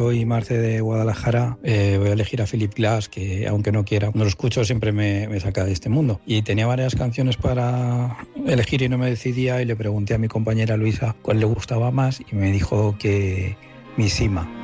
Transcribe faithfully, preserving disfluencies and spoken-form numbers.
Soy Marce de Guadalajara, eh, voy a elegir a Philip Glass, que aunque no quiera, cuando lo escucho siempre me, me saca de este mundo. Y tenía varias canciones para elegir y no me decidía, y le pregunté a mi compañera Luisa cuál le gustaba más y me dijo que Mishima.